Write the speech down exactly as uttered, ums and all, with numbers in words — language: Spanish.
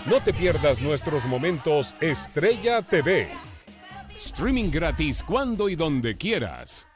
No te pierdas nuestros momentos Estrella T V. Streaming gratis cuando y donde quieras.